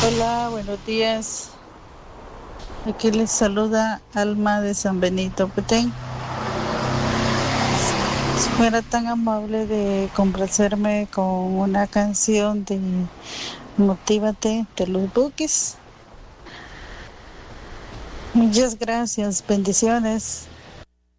Hola, buenos días. Aquí les saluda Alma de San Benito Petén. Si fuera tan amable de complacerme con una canción de Motívate de los Bukis. Muchas gracias, bendiciones.